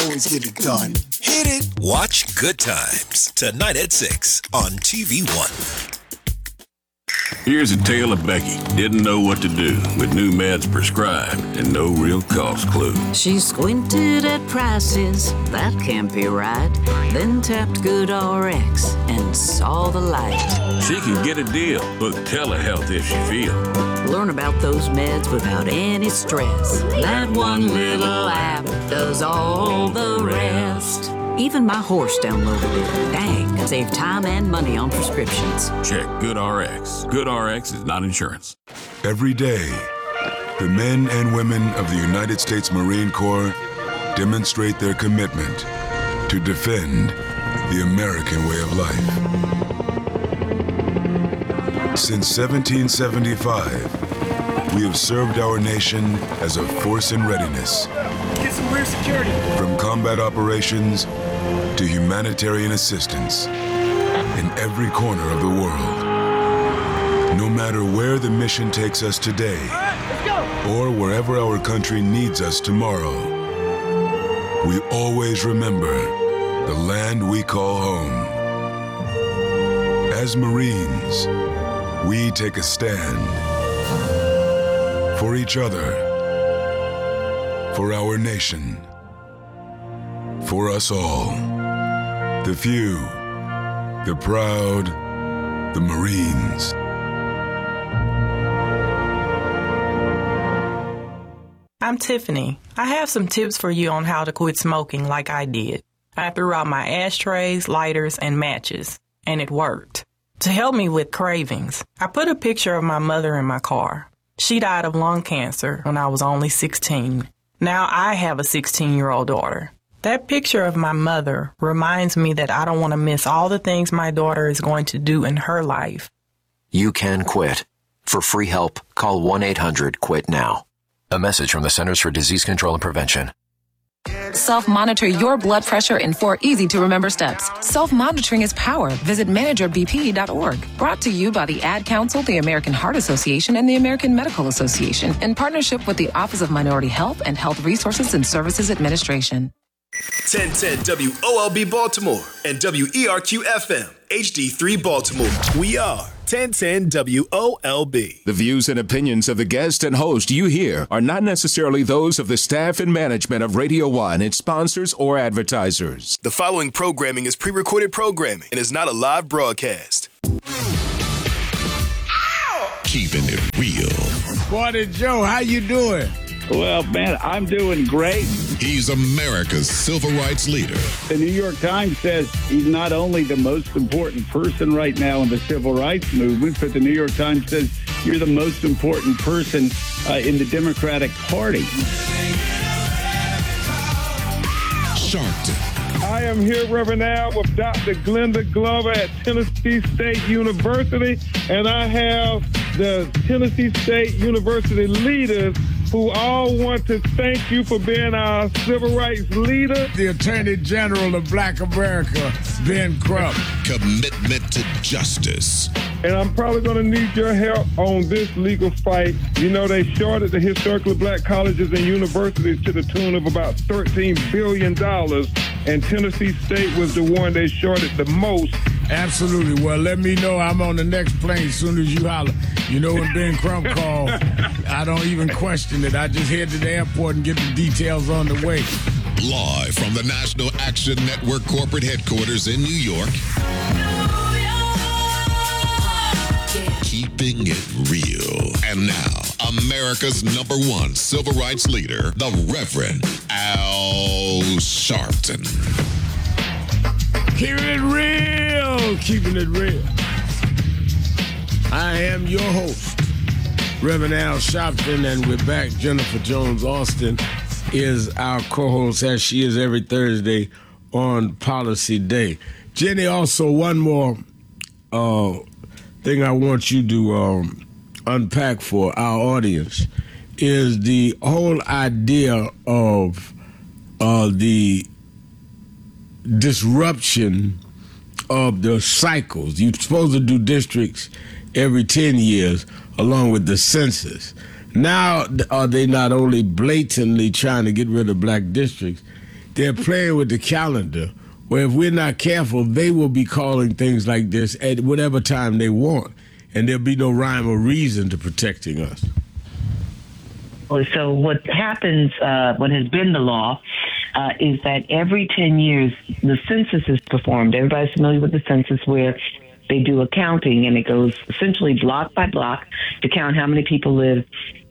and get it done. Hit it. Watch Good Times tonight at 6 on TV One. Here's a tale of Becky. Didn't know what to do with new meds prescribed and no real cost clue. She squinted at prices, that can't be right. Then tapped GoodRx and saw the light. She can get a deal with telehealth if she feels. Learn about those meds without any stress. That one little app does all the rest. Even my horse downloaded it. Dang, save time and money on prescriptions. Check GoodRx. GoodRx is not insurance. Every day, the men and women of the United States Marine Corps demonstrate their commitment to defend the American way of life. Since 1775, we have served our nation as a force in readiness. Get some rear security. From combat operations to humanitarian assistance in every corner of the world. No matter where the mission takes us today, or wherever our country needs us tomorrow, we always remember the land we call home. As Marines, we take a stand for each other, for our nation, for us all. The few, the proud, the Marines. I'm Tiffany. I have some tips for you on how to quit smoking like I did. I threw out my ashtrays, lighters, and matches, and it worked. To help me with cravings, I put a picture of my mother in my car. She died of lung cancer when I was only 16. Now I have a 16-year-old daughter. That picture of my mother reminds me that I don't want to miss all the things my daughter is going to do in her life. You can quit. For free help, call 1-800-QUIT-NOW. A message from the Centers for Disease Control and Prevention. Self-monitor your blood pressure in 4 easy-to-remember steps. Self-monitoring is power. Visit managerbp.org. Brought to you by the Ad Council, the American Heart Association, and the American Medical Association in partnership with the Office of Minority Health and Health Resources and Services Administration. 1010 WOLB Baltimore and WERQ FM HD3 Baltimore. We are 1010 WOLB. The views and opinions of the guest and host you hear are not necessarily those of the staff and management of Radio 1, its sponsors, or advertisers. The following programming is pre-recorded programming and is not a live broadcast. Keeping it real. Morning, Joe. How you doing? Well, man, I'm doing great. He's America's civil rights leader. The New York Times says he's not only the most important person right now in the civil rights movement, but the New York Times says you're the most important person in the Democratic Party. Sharpton. I am here, Reverend Al, with Dr. Glenda Glover at Tennessee State University, and I have the Tennessee State University leaders who all want to thank you for being our civil rights leader. The Attorney General of Black America, Ben Crump. Commitment to justice. And I'm probably going to need your help on this legal fight. You know, they shorted the historically black colleges and universities to the tune of about $13 billion, and Tennessee State was the one they shorted the most. Absolutely. Well, let me know. I'm on the next plane as soon as you holler. You know, when Ben Crump called, I don't even question it. I just head to the airport and get the details on the way. Live from the National Action Network corporate headquarters in New York. Keeping it real. And now, America's #1 civil rights leader, the Reverend Al Sharpton. Keeping it real. Keeping it real. I am your host, Reverend Al Sharpton, and we're back. Jennifer Jones Austin is our co-host, as she is every Thursday on Policy Day. Jenny, also one more thing I want you to unpack for our audience is the whole idea of the disruption of the cycles. You're supposed to do districts every 10 years along with the census. Now are they not only blatantly trying to get rid of black districts, they're playing with the calendar, where if we're not careful, they will be calling things like this at whatever time they want, and there'll be no rhyme or reason to protecting us. So what happens, what has been the law, is that every 10 years, the census is performed. Everybody's familiar with the census, where they do a counting, and it goes essentially block by block to count how many people live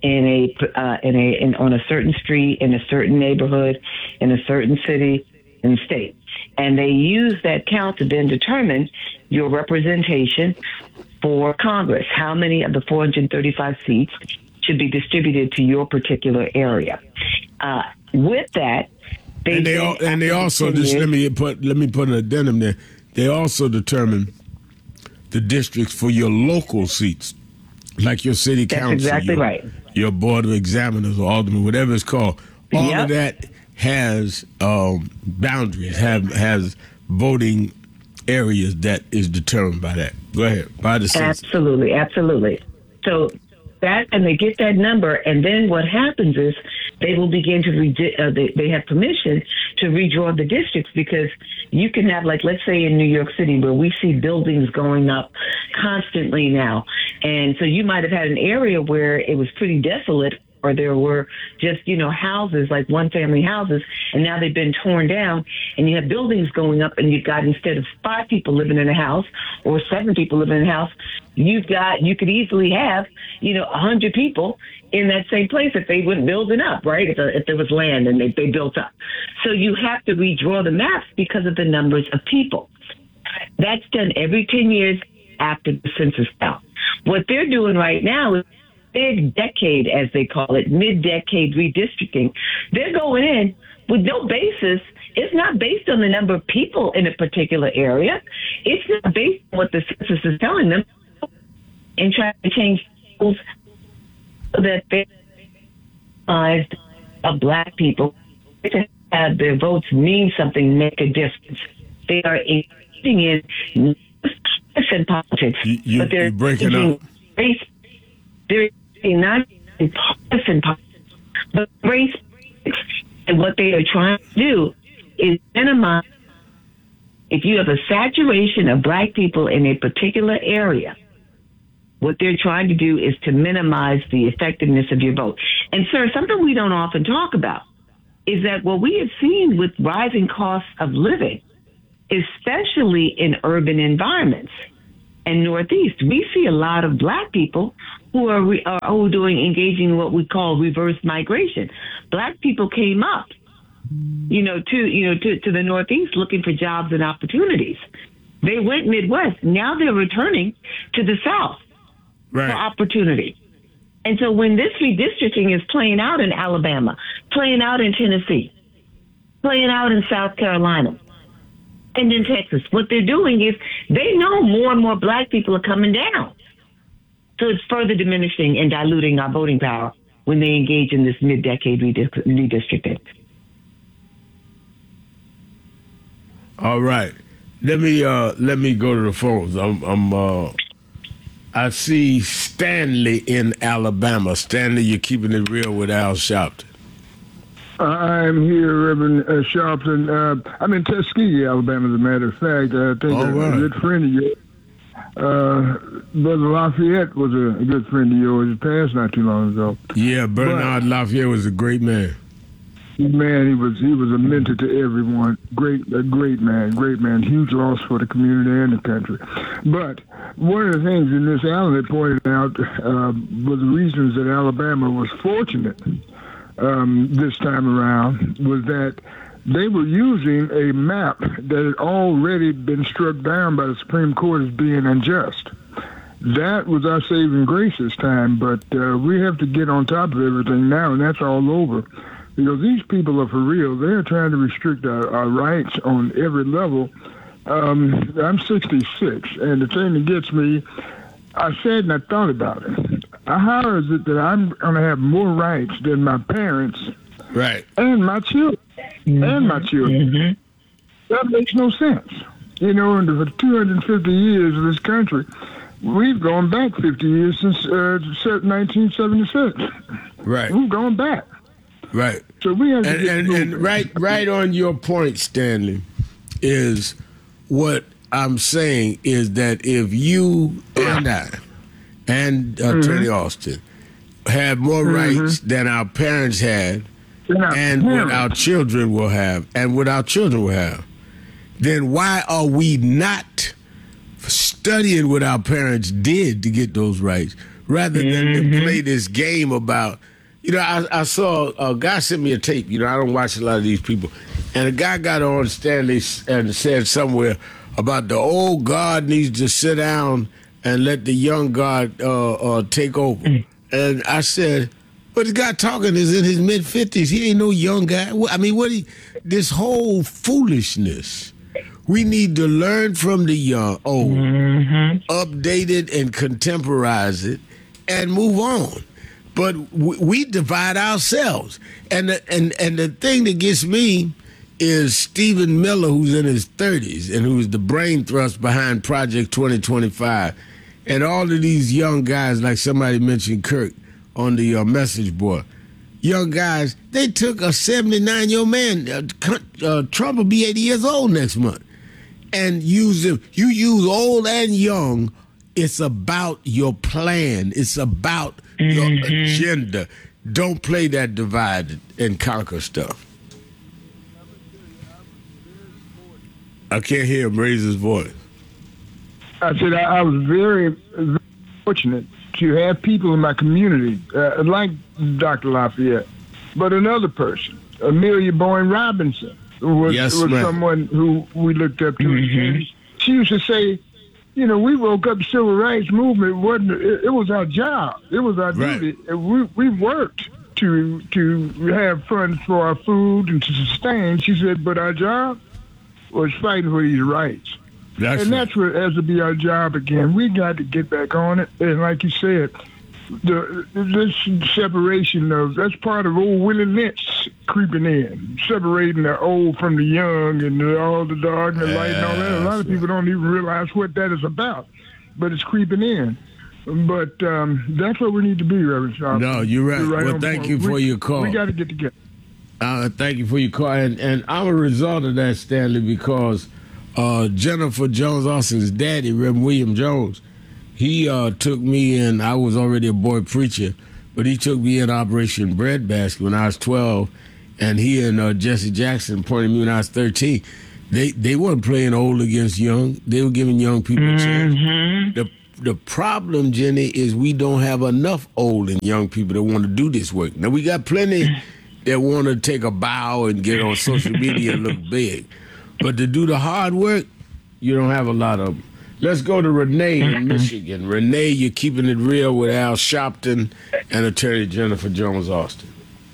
on a certain street, in a certain neighborhood, in a certain city and state. And they use that count to then determine your representation for Congress. How many of the 435 seats should be distributed to your particular area? With that, they also just let me put an addendum there. They also determine the districts for your local seats, like your city council. That's exactly right. Your board of examiners or aldermen, whatever it's called. All of that has boundaries, has voting areas that is determined by that. Go ahead. By the census. Absolutely. So that, and they get that number, and then what happens is they will begin to they have permission to redraw the districts, because you can have, like, let's say in New York City, where we see buildings going up constantly now, and so you might have had an area where it was pretty desolate, or there were just, houses, like one-family houses, and now they've been torn down, and you have buildings going up, and you've got, instead of 5 people living in a house or 7 people living in a house, you could easily have, 100 people in that same place if they went building up, right? If there was land and they built up. So you have to redraw the maps because of the numbers of people. That's done every 10 years after the census count. What they're doing right now is mid-decade, as they call it, mid-decade redistricting. They're going in with no basis. It's not based on the number of people in a particular area. It's not based on what the census is telling them, and trying to change rules so that they of black people to have their votes mean something, make a difference. They are engaging in partisan politics, but they're breaking up. They're not in partisan politics, but race politics. And what they are trying to do is minimize. If you have a saturation of black people in a particular area, what they're trying to do is to minimize the effectiveness of your vote. And, sir, something we don't often talk about is that what we have seen with rising costs of living, especially in urban environments and Northeast, we see a lot of black people who are engaging in what we call reverse migration. Black people came up, to the Northeast looking for jobs and opportunities. They went Midwest. Now they're returning to the South for opportunity. And so when this redistricting is playing out in Alabama, playing out in Tennessee, playing out in South Carolina, and in Texas, what they're doing is they know more and more black people are coming down. So it's further diminishing and diluting our voting power when they engage in this mid-decade redistricting. All right. Let me go to the phones. I see Stanley in Alabama. Stanley, you're keeping it real with Al Sharpton. I'm here, Reverend Sharpton. I'm in Tuskegee, Alabama, as a matter of fact. I think a good friend of yours, Brother Lafayette, was a good friend of yours. He passed not too long ago. Yeah, Bernard Lafayette was a great man. Man, he was a mentor to everyone. A great man. Huge loss for the community and the country. But one of the things in this Alan had pointed out was the reasons that Alabama was fortunate this time around was that they were using a map that had already been struck down by the Supreme Court as being unjust. That was our saving grace this time, but we have to get on top of everything now, and that's all over. Because these people are for real. They're trying to restrict our rights on every level. I'm 66, and the thing that gets me, I said and I thought about it. How is it that I'm going to have more rights than my parents and my children? That makes no sense. In the 250 years of this country, we've gone back 50 years since 1976. Right. We've gone back. Right. So we have to and right on your point, Stanley, is what I'm saying is that if you and I and Attorney Austin have more rights than our parents had, and what our children will have, then why are we not studying what our parents did to get those rights, rather than to play this game about, I saw a guy sent me a tape, I don't watch a lot of these people, and a guy got on Stanley and said somewhere about the old guard needs to sit down and let the young guard take over. And I said, but the guy talking is in his mid-50s. He ain't no young guy. I mean, this whole foolishness. We need to learn from the old, update it and contemporize it, and move on. But we divide ourselves. And the thing that gets me is Stephen Miller, who's in his 30s and who's the brain thrust behind Project 2025. And all of these young guys, like somebody mentioned Kirk on the message board, young guys, they took a 79-year-old man. Trump will be 80 years old next month. And use them. You use old and young. It's about your plan. It's about your agenda. Don't play that divide and conquer stuff. I can't hear him raise his voice. I said I was very, very fortunate to have people in my community, like Dr. Lafayette, but another person, Amelia Boyne Robinson, was someone who we looked up to. She used to say, we woke up the civil rights movement. It was our job. It was our duty. We worked to have funds for our food and to sustain. She said, but our job was fighting for these rights. That's what has to be our job again. We got to get back on it. And like you said, this separation that's part of old Willie Lynch creeping in, separating the old from the young and all the dark and the light and all that. A lot of people don't even realize what that is about, but it's creeping in. But that's what we need to be, Reverend Sharp. No, you're right. Well, thank you for your call. We got to get together. Thank you for your call. And I'm a result of that, Stanley, because Jennifer Jones Austin's daddy, Reverend William Jones, he took me in. I was already a boy preacher, but he took me in Operation Breadbasket when I was 12, and he and Jesse Jackson pointed me when I was 13. They weren't playing old against young. They were giving young people a chance. The problem, Jenny, is we don't have enough old and young people that want to do this work. Now, we got plenty that want to take a bow and get on social media and look big. But to do the hard work, you don't have a lot of them. Let's go to Renee in Michigan. Renee, you're keeping it real with Al Sharpton and Attorney Jennifer Jones Austin.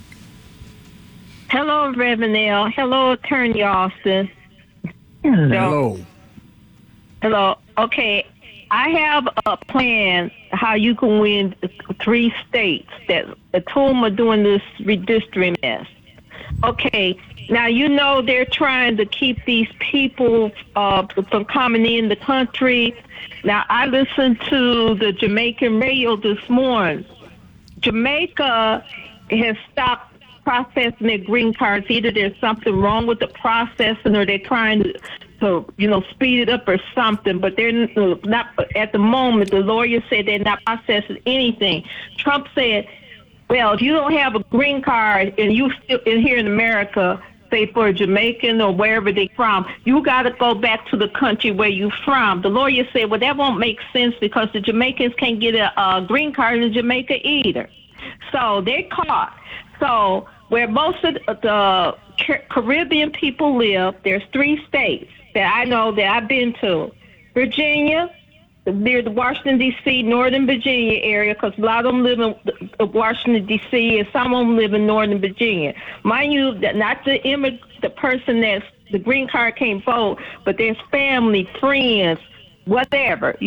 Hello, Reverend Al. Hello, Attorney Austin. Hello. Hello. Okay, I have a plan how you can win 3 states that the two of them are doing this redistricting mess. Okay, now they're trying to keep these people from coming in the country. Now, I listened to the Jamaican radio this morning. Jamaica has stopped processing their green cards. Either there's something wrong with the processing or they're trying to speed it up or something, but they're not at the moment. The lawyer said they're not processing anything. Trump said, well, if you don't have a green card and you still in here in America, say for a Jamaican or wherever they're from, you got to go back to the country where you're from. The lawyer said, well, that won't make sense because the Jamaicans can't get a green card in Jamaica either. So they're caught. So where most of the Caribbean people live, there's 3 states that I know that I've been to. Virginia, near the Washington, D.C., Northern Virginia area, because a lot of them live in Washington, D.C., and some of them live in Northern Virginia. Mind you, not the person that's the green card can't vote, but there's family, friends, whatever,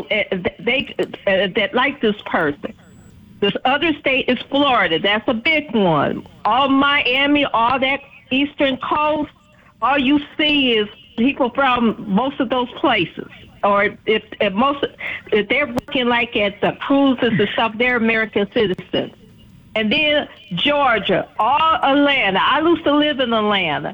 that like this person. This other state is Florida. That's a big one. All Miami, all that eastern coast, all you see is people from most of those places. Or if they're working like at the cruises and stuff, they're American citizens. and then Georgia, all Atlanta. I used to live in Atlanta.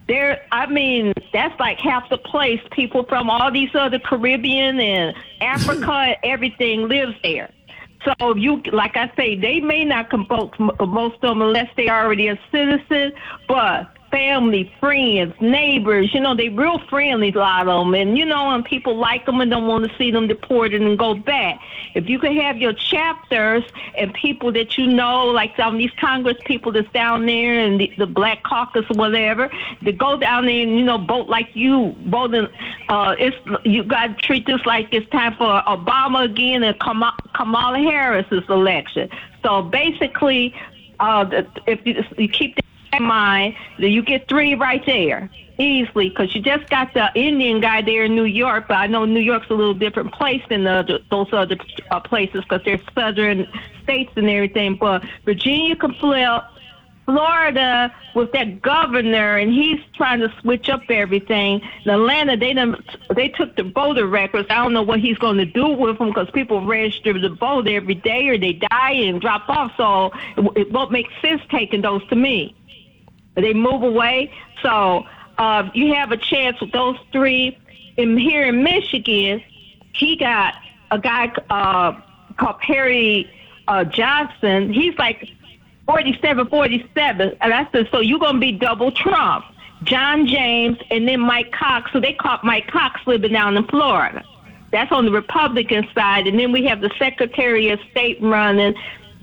That's like half the place. People from all these other Caribbean and Africa, everything lives there. So like I say, they may not vote, most of them, unless they already a citizen, but family, friends, neighbors, they real friendly, a lot of them. And, and people like them and don't want to see them deported and go back. If you could have your chapters and people that like some of these Congress people that's down there and the Black Caucus or whatever, to go down there and, vote like you voting. You got to treat this like it's time for Obama again and Kamala Harris's election. So basically, if you keep in mind that you get 3 right there easily, because you just got the Indian guy there in New York, but I know New York's a little different place than those other places because they're southern states and everything. But Virginia can flip, Florida with that governor, and he's trying to switch up everything. In Atlanta, they took the voter records. I don't know what he's going to do with them because people register to vote every day or they die and drop off. So it won't make sense taking those to me. They move away. So you have a chance with those 3. And here in Michigan, he got a guy called Perry Johnson. He's like 47. And I said, so you're going to be double Trump. John James and then Mike Cox. So they caught Mike Cox living down in Florida. That's on the Republican side. And then we have the Secretary of State running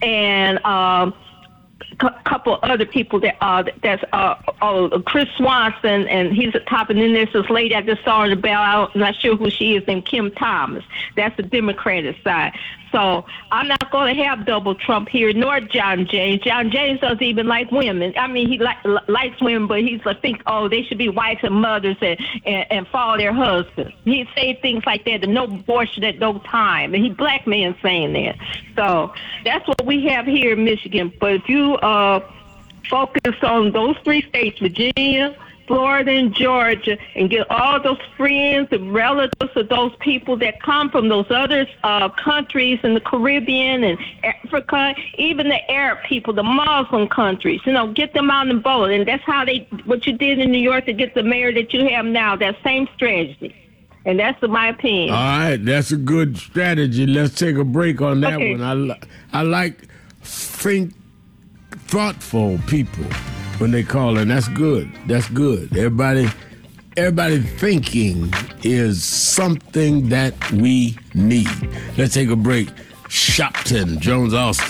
and couple other people that's Chris Swanson, and he's at top, and then there's this lady I just saw in the bell. I'm not sure who she is, named Kim Thomas. That's the Democratic side. So I'm not going to have double Trump here, nor John James. John James doesn't even like women. I mean, he likes women, but he's think, they should be wives and mothers and follow their husbands. He say things like that, no abortion at no time, and he black man saying that. So that's what we have here in Michigan. But if you focus on those 3 states, Virginia, Florida, and Georgia, and get all those friends and relatives of those people that come from those other countries in the Caribbean and Africa, even the Arab people, the Muslim countries, get them out and vote. And that's what you did in New York to get the mayor that you have now, that same strategy. And that's my opinion. All right, that's a good strategy. Let's take a break on that one. I like thoughtful people when they call in. That's good. That's good. Everybody thinking is something that we need. Let's take a break. Shopton, Jones Austin.